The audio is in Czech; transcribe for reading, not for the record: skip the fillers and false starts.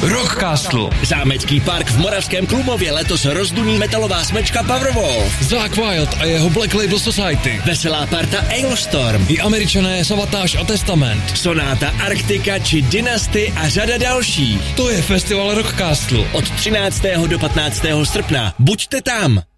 Rockcastle. Zámecký park v Moravském Klumově letos rozduní metalová smečka Powerwolf. Zakk Wylde a jeho Black Label Society. Veselá parta Ailstorm. I Američané Savatage a Testament. Sonáta Arktika či Dynasty a řada dalších. To je festival Rockcastle. Od 13. do 15. srpna. Buďte tam.